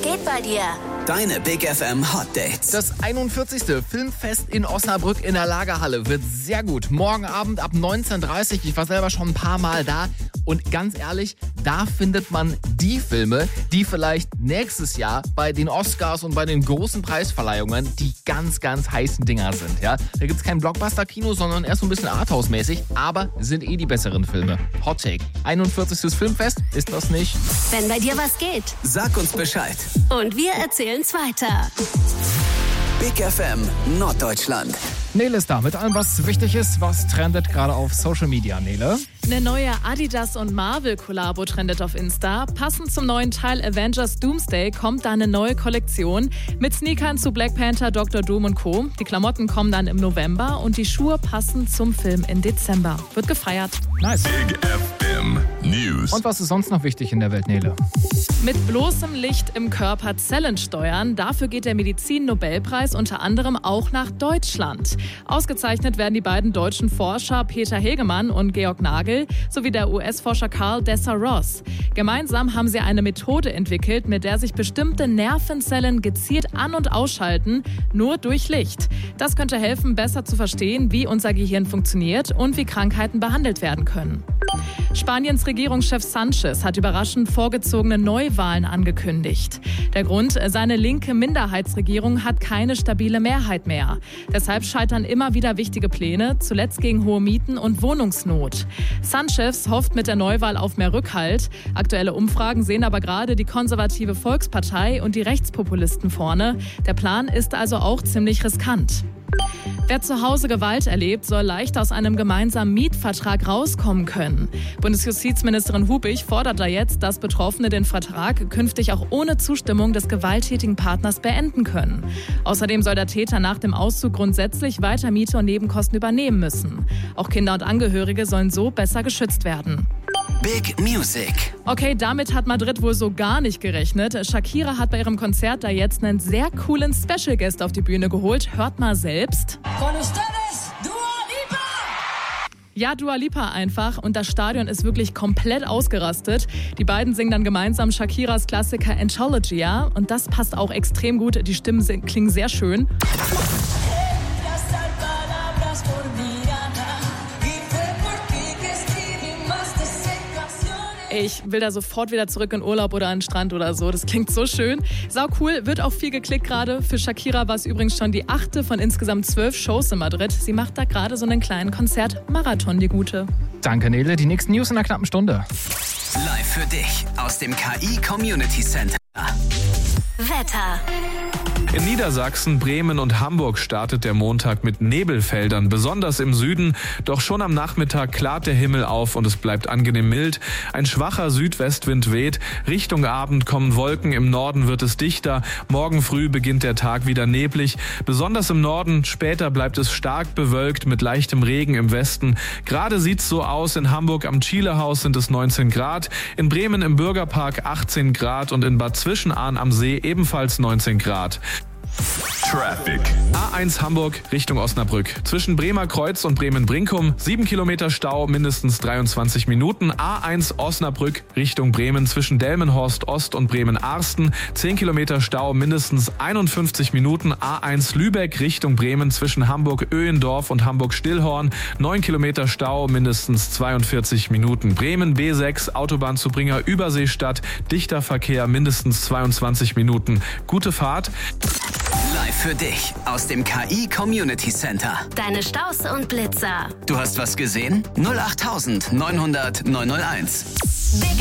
geht bei dir? Deine Big FM Hot Dates. Das 41. Filmfest in Osnabrück in der Lagerhalle wird sehr gut. Morgen Abend ab 19:30 Uhr. Ich war selber schon ein paar Mal da. Und ganz ehrlich, da findet man die Filme, die vielleicht nächstes Jahr bei den Oscars und bei den großen Preisverleihungen die ganz, ganz heißen Dinger sind. Ja? Da gibt es kein Blockbuster-Kino, sondern erst so ein bisschen Arthouse-mäßig. Aber sind die besseren Filme. Hot Take. 41. Filmfest, ist das nicht? Wenn bei dir was geht. Sag uns Bescheid. Und wir erzählen's weiter. Big FM Norddeutschland. Nele ist da mit allem, was wichtig ist. Was trendet gerade auf Social Media, Nele? Eine neue Adidas und Marvel-Kollabo trendet auf Insta. Passend zum neuen Teil Avengers Doomsday kommt da eine neue Kollektion mit Sneakern zu Black Panther, Dr. Doom und Co. Die Klamotten kommen dann im November und die Schuhe passen zum Film im Dezember. Wird gefeiert. Nice. Big FM News. Und was ist sonst noch wichtig in der Welt, Nele? Mit bloßem Licht im Körper Zellen steuern. Dafür geht der Medizin-Nobelpreis unter anderem auch nach Deutschland. Ausgezeichnet werden die beiden deutschen Forscher Peter Hegemann und Georg Nagel sowie der US-Forscher Carl Dessa-Ross. Gemeinsam haben sie eine Methode entwickelt, mit der sich bestimmte Nervenzellen gezielt an- und ausschalten, nur durch Licht. Das könnte helfen, besser zu verstehen, wie unser Gehirn funktioniert und wie Krankheiten behandelt werden können. Spaniens Regierungschef Sanchez hat überraschend vorgezogene Neuwahlen angekündigt. Der Grund, seine linke Minderheitsregierung hat keine stabile Mehrheit mehr. Deshalb scheitern immer wieder wichtige Pläne, zuletzt gegen hohe Mieten und Wohnungsnot. Sanchez hofft mit der Neuwahl auf mehr Rückhalt. Aktuelle Umfragen sehen aber gerade die konservative Volkspartei und die Rechtspopulisten vorne. Der Plan ist also auch ziemlich riskant. Wer zu Hause Gewalt erlebt, soll leicht aus einem gemeinsamen Mietvertrag rauskommen können. Bundesjustizministerin Hubig fordert da jetzt, dass Betroffene den Vertrag künftig auch ohne Zustimmung des gewalttätigen Partners beenden können. Außerdem soll der Täter nach dem Auszug grundsätzlich weiter Miete und Nebenkosten übernehmen müssen. Auch Kinder und Angehörige sollen so besser geschützt werden. Big Music. Okay, damit hat Madrid wohl so gar nicht gerechnet. Shakira hat bei ihrem Konzert da jetzt einen sehr coolen Special Guest auf die Bühne geholt. Hört mal selbst. Con ustedes, Dua Lipa! Ja, Dua Lipa einfach. Und das Stadion ist wirklich komplett ausgerastet. Die beiden singen dann gemeinsam Shakiras Klassiker Anthologia. Und das passt auch extrem gut. Die Stimmen klingen sehr schön. Ich will da sofort wieder zurück in Urlaub oder an den Strand oder so. Das klingt so schön. Sau cool, wird auch viel geklickt gerade. Für Shakira war es übrigens schon die 8. von insgesamt 12 Shows in Madrid. Sie macht da gerade so einen kleinen Konzertmarathon, die Gute. Danke, Nele. Die nächsten News in einer knappen Stunde. Live für dich aus dem KI Community Center. Wetter. In Niedersachsen, Bremen und Hamburg startet der Montag mit Nebelfeldern, besonders im Süden. Doch schon am Nachmittag klart der Himmel auf und es bleibt angenehm mild. Ein schwacher Südwestwind weht. Richtung Abend kommen Wolken, im Norden wird es dichter. Morgen früh beginnt der Tag wieder neblig. Besonders im Norden, später bleibt es stark bewölkt mit leichtem Regen im Westen. Gerade sieht's so aus, in Hamburg am Chilehaus sind es 19 Grad, in Bremen im Bürgerpark 18 Grad und in Bad Zwischenahn am See ebenfalls 19 Grad. Traffic. A1 Hamburg Richtung Osnabrück. Zwischen Bremer Kreuz und Bremen-Brinkum 7 Kilometer Stau, mindestens 23 Minuten. A1 Osnabrück Richtung Bremen zwischen Delmenhorst Ost und Bremen-Arsten 10 Kilometer Stau, mindestens 51 Minuten. A1 Lübeck Richtung Bremen zwischen Hamburg-Öhendorf und Hamburg-Stillhorn 9 Kilometer Stau, mindestens 42 Minuten. Bremen B6 Autobahn zu Bringer Überseestadt, dichter Verkehr, mindestens 22 Minuten. Gute Fahrt. Live für dich aus dem KI Community Center. Deine Staus und Blitzer. Du hast was gesehen? 08900 901.